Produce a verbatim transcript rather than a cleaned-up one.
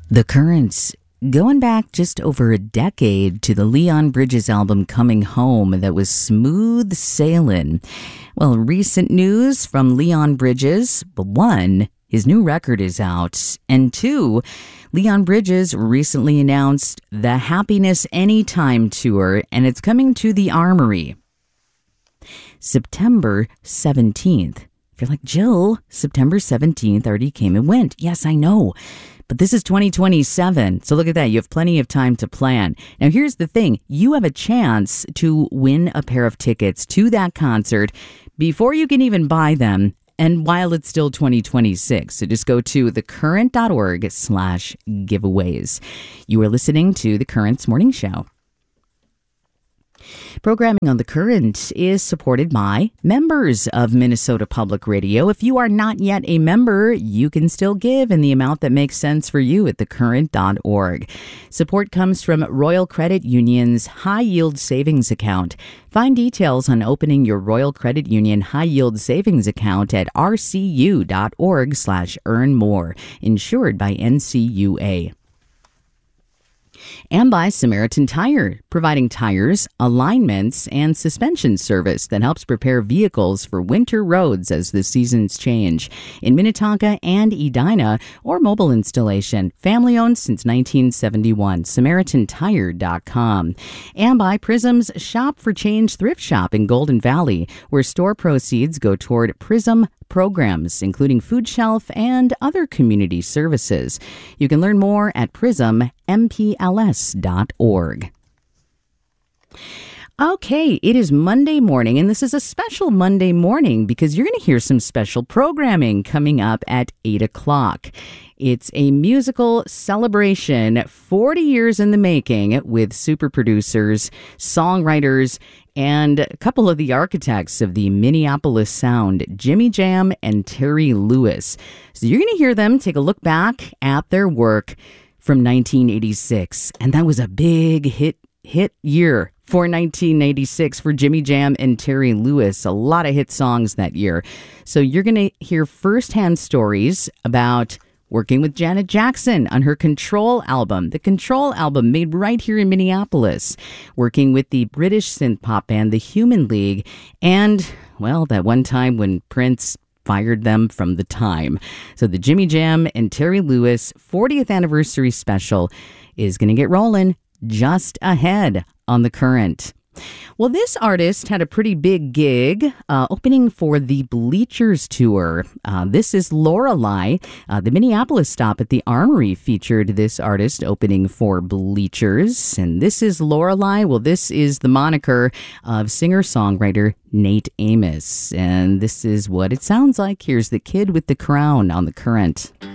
The Currents, going back just over a decade to the Leon Bridges album Coming Home that was smooth sailing. Well, recent news from Leon Bridges, but one, his new record is out, and two, Leon Bridges recently announced the Happiness Anytime Tour, and it's coming to the Armory September seventeenth. If you're like, Jill, September seventeenth already came and went. Yes, I know. But this is twenty twenty-seven, so look at that. You have plenty of time to plan. Now, here's the thing. You have a chance to win a pair of tickets to that concert before you can even buy them, and while it's still twenty twenty-six. So just go to thecurrent.org slash giveaways. You are listening to The Currents Morning Show. Programming on The Current is supported by members of Minnesota Public Radio. If you are not yet a member, you can still give in the amount that makes sense for you at the current dot org. Support comes from Royal Credit Union's High Yield Savings Account. Find details on opening your Royal Credit Union High Yield Savings Account at rcu.org slash earn more. Insured by N C U A. And by Samaritan Tire, providing tires, alignments, and suspension service that helps prepare vehicles for winter roads as the seasons change. In Minnetonka and Edina, or mobile installation, family owned since nineteen seventy-one, samaritan tire dot com. And by Prism's Shop for Change thrift shop in Golden Valley, where store proceeds go toward Prism programs, including food shelf and other community services. You can learn more at prism m p l s dot org. Okay, it is Monday morning, and this is a special Monday morning because you're going to hear some special programming coming up at eight o'clock. It's a musical celebration, forty years in the making, with super producers, songwriters, and a couple of the architects of the Minneapolis sound, Jimmy Jam and Terry Lewis. So you're going to hear them take a look back at their work from nineteen eighty-six, and that was a big hit hit year for nineteen eighty-six for Jimmy Jam and Terry Lewis. A lot of hit songs that year. So you're going to hear firsthand stories about working with Janet Jackson on her Control album, the Control album made right here in Minneapolis, working with the British synth pop band, the Human League, and, well, that one time when Prince fired them from the Time. So the Jimmy Jam and Terry Lewis fortieth anniversary special is going to get rolling just ahead on The Current. Well, this artist had a pretty big gig uh, opening for the Bleachers Tour. Uh, this is Lorelei. Uh, the Minneapolis stop at the Armory featured this artist opening for Bleachers. And this is Lorelei. Well, this is the moniker of singer-songwriter Nate Amos. And this is what it sounds like. Here's the Kid with the Crown on The Current.